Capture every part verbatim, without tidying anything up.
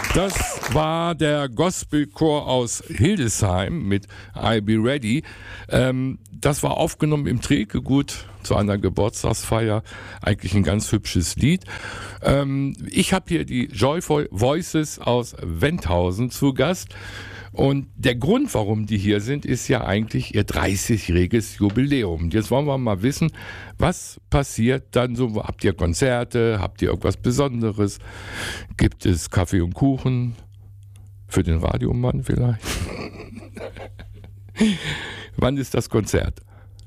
Das war der Gospelchor aus Hildesheim mit I'll Be Ready. Ähm, das war aufgenommen im Trekegut zu einer Geburtstagsfeier. Eigentlich ein ganz hübsches Lied. Ähm, ich habe hier die Joyful Voices aus Wendhausen zu Gast. Und der Grund, warum die hier sind, ist ja eigentlich ihr dreißigjähriges Jubiläum. Jetzt wollen wir mal wissen, was passiert dann so? Habt ihr Konzerte? Habt ihr irgendwas Besonderes? Gibt es Kaffee und Kuchen? Für den Radiomann vielleicht? Wann ist das Konzert?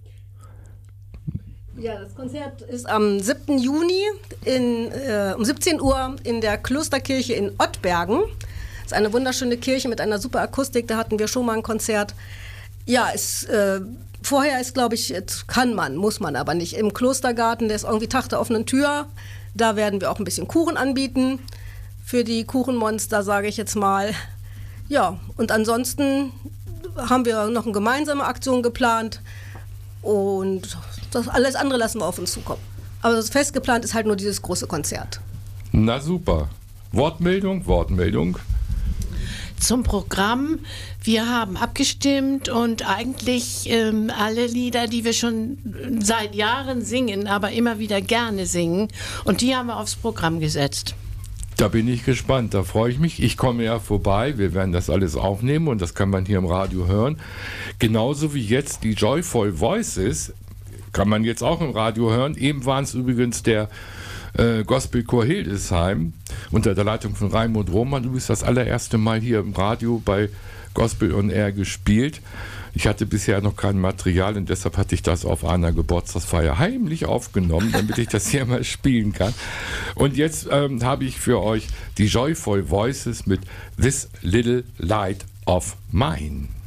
Ja, das Konzert ist am siebten Juni in, äh, um siebzehn Uhr in der Klosterkirche in Ottbergen. Das ist eine wunderschöne Kirche mit einer super Akustik, da hatten wir schon mal ein Konzert. Ja, es, äh, vorher ist, glaube ich, kann man, muss man aber nicht. Im Klostergarten, der ist irgendwie Tag der offenen Tür, da werden wir auch ein bisschen Kuchen anbieten für die Kuchenmonster, sage ich jetzt mal. Ja, und ansonsten haben wir noch eine gemeinsame Aktion geplant und das alles andere lassen wir auf uns zukommen. Aber das fest geplant ist halt nur dieses große Konzert. Na super. Wortmeldung, Wortmeldung. Zum Programm. Wir haben abgestimmt und eigentlich ähm, alle Lieder, die wir schon seit Jahren singen, aber immer wieder gerne singen. Und die haben wir aufs Programm gesetzt. Da bin ich gespannt, da freue ich mich. Ich komme ja vorbei, wir werden das alles aufnehmen und das kann man hier im Radio hören. Genauso wie jetzt die Joyful Voices, kann man jetzt auch im Radio hören. Eben waren es übrigens der Äh, Gospelchor Hildesheim unter der Leitung von Raimund Roman. Du bist das allererste Mal hier im Radio bei Gospel on Air gespielt. Ich hatte bisher noch kein Material und deshalb hatte ich das auf einer Geburtstagsfeier heimlich aufgenommen, damit ich das hier mal spielen kann. Und jetzt ähm, habe ich für euch die Joyful Voices mit This Little Light of Mine.